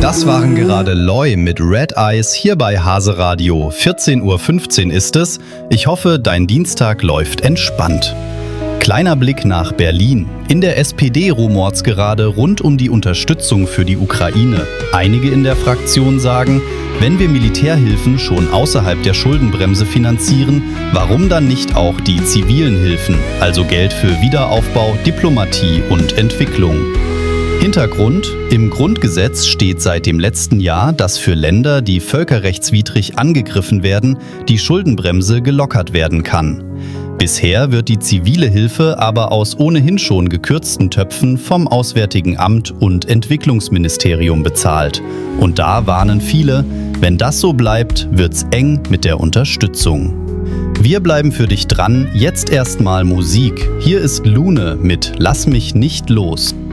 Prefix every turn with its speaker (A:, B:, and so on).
A: Das waren gerade Loy mit Red Eyes hier bei Hase Radio. 14:15 Uhr ist es. Ich hoffe, dein Dienstag läuft entspannt. Kleiner Blick nach Berlin. In der SPD rumort's gerade rund um die Unterstützung für die Ukraine. Einige in der Fraktion sagen, wenn wir Militärhilfen schon außerhalb der Schuldenbremse finanzieren, warum dann nicht auch die zivilen Hilfen, also Geld für Wiederaufbau, Diplomatie und Entwicklung? Hintergrund: Im Grundgesetz steht seit dem letzten Jahr, dass für Länder, die völkerrechtswidrig angegriffen werden, die Schuldenbremse gelockert werden kann. Bisher wird die zivile Hilfe aber aus ohnehin schon gekürzten Töpfen vom Auswärtigen Amt und Entwicklungsministerium bezahlt. Und da warnen viele, wenn das so bleibt, wird's eng mit der Unterstützung. Wir bleiben für dich dran, jetzt erstmal Musik. Hier ist Lune mit Lass mich nicht los.